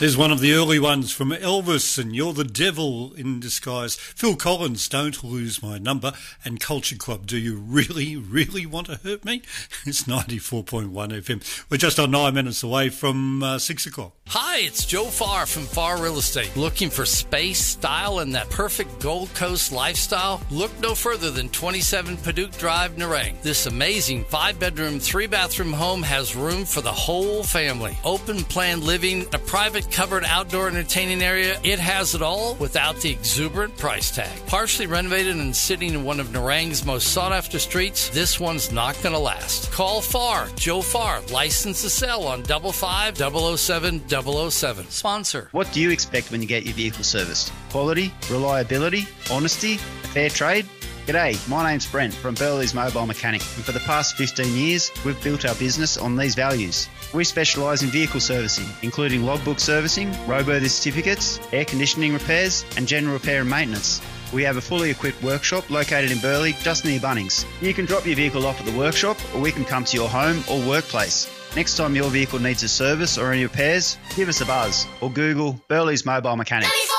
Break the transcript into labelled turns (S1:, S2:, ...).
S1: There's one of the early ones from Elvis and You're the Devil in Disguise. Phil Collins, Don't Lose My Number, and Culture Club, Do You Really, Really Want to Hurt Me? It's 94.1 FM. We're just on 9 minutes away from 6 o'clock.
S2: Hi, it's Joe Farr from Farr Real Estate. Looking for space, style, and that perfect Gold Coast lifestyle? Look no further than 27 Paducah Drive, Nerang. This amazing 5-bedroom, 3-bathroom home has room for the whole family. Open plan living, a private covered outdoor entertaining area. It has it all without the exuberant price tag. Partially renovated and sitting in one of Nerang's most sought-after streets, this one's not going to last. Call Farr, Joe Farr, license to sell on 55-007-007. Sponsor.
S3: What do you expect when you get your vehicle serviced? Quality, reliability, honesty, a fair trade? G'day, my name's Brent from Burley's Mobile Mechanic, and for the past 15 years, we've built our business on these values. We specialise in vehicle servicing, including logbook servicing, roadworthy certificates, air conditioning repairs, and general repair and maintenance. We have a fully equipped workshop located in Burleigh, just near Bunnings. You can drop your vehicle off at the workshop, or we can come to your home or workplace. Next time your vehicle needs a service or any repairs, give us a buzz or Google Burley's Mobile Mechanic.